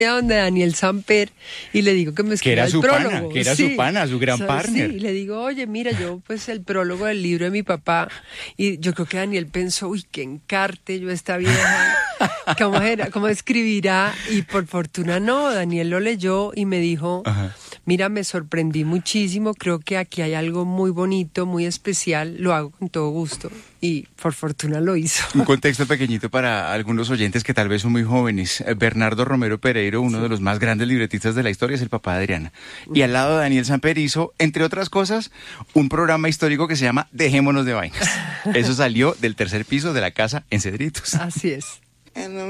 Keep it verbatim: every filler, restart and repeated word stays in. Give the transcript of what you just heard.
a donde Daniel Samper y le digo que me escriba el prólogo. Pana, que era sí. su pana, su gran o sea, partner. Sí, y le digo, oye, mira, yo pues el prólogo del libro de mi papá, y yo creo que Daniel pensó, uy, qué encarte yo esta vieja, ¿cómo, era, cómo escribirá? Y por fortuna no, Daniel lo leyó y me dijo, Ajá. mira, me sorprendí muchísimo, creo que aquí hay algo muy bonito, muy especial, lo hago con todo gusto. Y por fortuna lo hizo. Un contexto pequeñito para algunos oyentes que tal vez son muy jóvenes. Bernardo Romero Pereiro, uno sí. de los más grandes libretistas de la historia, es el papá de Adriana. Y al lado de Daniel Samper hizo, entre otras cosas, un programa histórico que se llama Dejémonos de Vainas. Eso salió del tercer piso de la casa en Cedritos. Así es.